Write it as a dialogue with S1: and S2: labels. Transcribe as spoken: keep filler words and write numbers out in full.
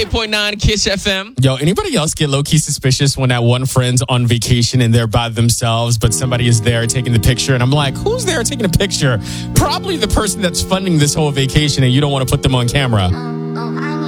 S1: point nine Kiss F M.
S2: Yo, anybody else get low-key suspicious when that one friend's on vacation and they're by themselves, but somebody is there taking the picture? And I'm like, who's there taking a picture? Probably the person that's funding this whole vacation and you don't want to put them on camera.